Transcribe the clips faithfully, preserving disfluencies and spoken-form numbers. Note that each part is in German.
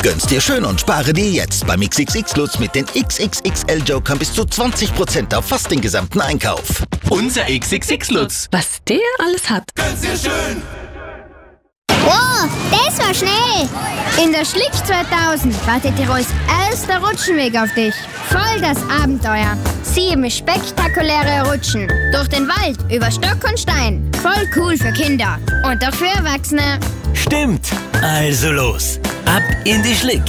Gönn's dir schön und spare dir jetzt beim X X X-Lutz mit den X X X L-Jokern bis zu zwanzig Prozent auf fast den gesamten Einkauf. Unser X X X-Lutz. Was der alles hat. Gönn's dir schön. Wow, das war schnell! In der Schlick zweitausend wartet Tirols erster Rutschenweg auf dich. Voll das Abenteuer. Sieben spektakuläre Rutschen. Durch den Wald, über Stock und Stein. Voll cool für Kinder. Und auch für Erwachsene. Stimmt. Also los. Ab in die Schlick.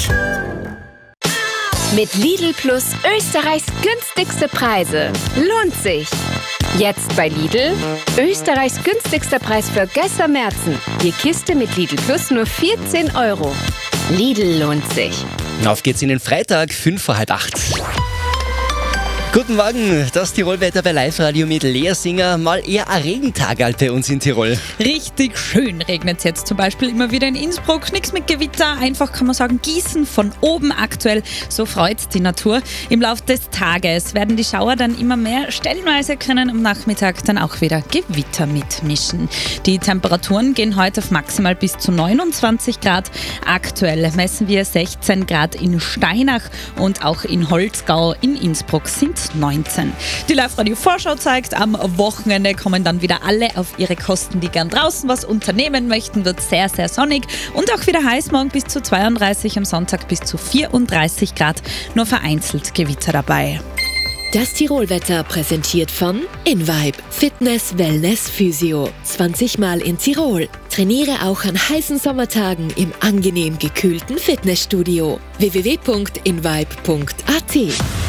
Mit Lidl Plus Österreichs günstigste Preise. Lohnt sich. Jetzt bei Lidl. Österreichs günstigster Preis für Gösser Märzen. Die Kiste mit Lidl Plus nur vierzehn Euro. Lidl lohnt sich. Auf geht's in den Freitag, fünf vor halb acht. Guten Morgen, das Tirolwetter bei Live-Radio mit Lea Singer. Mal eher ein Regentag halt bei uns in Tirol. Richtig schön regnet es jetzt zum Beispiel immer wieder in Innsbruck. Nichts mit Gewitter, einfach kann man sagen, Gießen von oben aktuell. So freut die Natur. Im Laufe des Tages werden die Schauer dann immer mehr. Stellenweise können am Nachmittag dann auch wieder Gewitter mitmischen. Die Temperaturen gehen heute auf maximal bis zu neunundzwanzig Grad. Aktuell messen wir sechzehn Grad in Steinach und auch in Holzgau in Innsbruck sind neunzehn. Die Live-Radio-Vorschau zeigt, am Wochenende kommen dann wieder alle auf ihre Kosten, die gern draußen was unternehmen möchten. Wird sehr, sehr sonnig und auch wieder heiß, morgen bis zu zweiunddreißig, am Sonntag bis zu vierunddreißig Grad. Nur vereinzelt Gewitter dabei. Das Tirolwetter präsentiert von InVibe Fitness, Wellness, Physio. zwanzig Mal in Tirol. Trainiere auch an heißen Sommertagen im angenehm gekühlten Fitnessstudio. w w w punkt invibe punkt a t.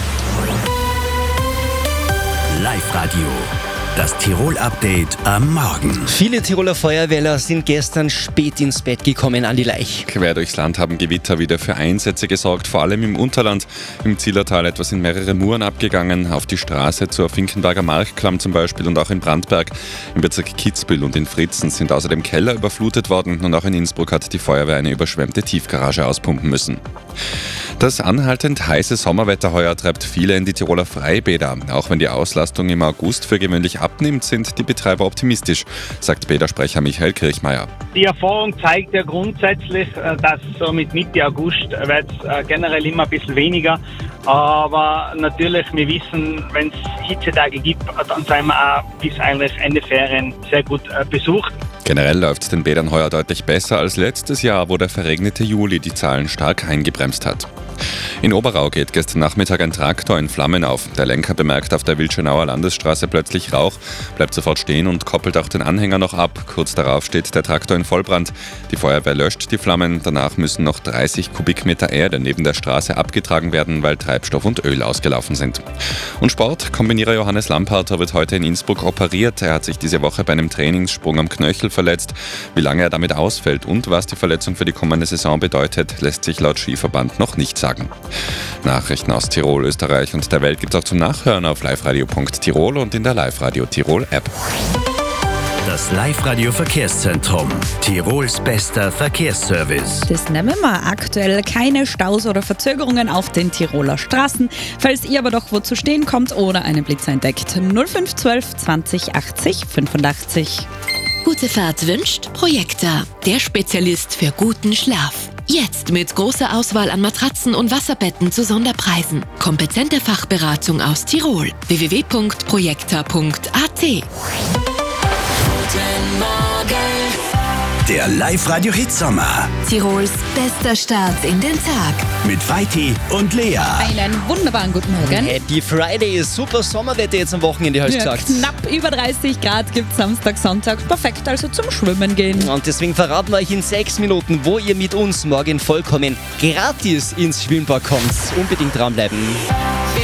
Live-Radio. Das Tirol-Update am Morgen. Viele Tiroler Feuerwehrler sind gestern spät ins Bett gekommen an die Laich. Quer durchs Land haben Gewitter wieder für Einsätze gesorgt, vor allem im Unterland. Im Zillertal etwa sind mehrere Muren abgegangen, auf die Straße zur Finkenberger Markklamm zum Beispiel und auch in Brandberg. Im Bezirk Kitzbühel und in Fritzen sind außerdem Keller überflutet worden und auch in Innsbruck hat die Feuerwehr eine überschwemmte Tiefgarage auspumpen müssen. Das anhaltend heiße Sommerwetter heuer treibt viele in die Tiroler Freibäder. Auch wenn die Auslastung im August für gewöhnlich abnimmt, sind die Betreiber optimistisch, sagt Bädersprecher Michael Kirchmeier. Die Erfahrung zeigt ja grundsätzlich, dass so mit Mitte August wird es generell immer ein bisschen weniger. Aber natürlich, wir wissen, wenn es Hitzetage gibt, dann sind wir auch bis eigentlich Ende Ferien sehr gut besucht. Generell läuft es den Bädern heuer deutlich besser als letztes Jahr, wo der verregnete Juli die Zahlen stark eingebremst hat. In Oberau geht gestern Nachmittag ein Traktor in Flammen auf. Der Lenker bemerkt auf der Wildschönauer Landesstraße plötzlich Rauch, bleibt sofort stehen und koppelt auch den Anhänger noch ab. Kurz darauf steht der Traktor in Vollbrand. Die Feuerwehr löscht die Flammen. Danach müssen noch dreißig Kubikmeter Erde neben der Straße abgetragen werden, weil Treibstoff und Öl ausgelaufen sind. Und Sport. Kombinierer Johannes Lamparter wird heute in Innsbruck operiert. Er hat sich diese Woche bei einem Trainingssprung am Knöchel verletzt. Wie lange er damit ausfällt und was die Verletzung für die kommende Saison bedeutet, lässt sich laut Skiverband noch nicht sagen. Nachrichten aus Tirol, Österreich und der Welt gibt es auch zum Nachhören auf liveradio punkt tirol und in der Live-Radio Tirol App. Das Live-Radio Verkehrszentrum. Tirols bester Verkehrsservice. Das nehmen wir aktuell. Keine Staus oder Verzögerungen auf den Tiroler Straßen. Falls ihr aber doch wo zu stehen kommt oder einen Blitzer entdeckt. null fünf eins zwei zwanzig achtzig fünfundachtzig. Gute Fahrt wünscht Projekta, der Spezialist für guten Schlaf. Jetzt mit großer Auswahl an Matratzen und Wasserbetten zu Sonderpreisen. Kompetente Fachberatung aus Tirol. w w w punkt projekta punkt a t. Guten Morgen. Der Live-Radio-Hitsommer. Tirols bester Start in den Tag. Mit Vaiti und Lea. Einen wunderbaren guten Morgen. Happy Friday, super Sommerwetter jetzt am Wochenende, hast du Ja, gesagt. knapp über dreißig Grad gibt es Samstag, Sonntag. Perfekt also zum Schwimmen gehen. Und deswegen verraten wir euch in sechs Minuten, wo ihr mit uns morgen vollkommen gratis ins Schwimmbad kommt. Unbedingt dranbleiben.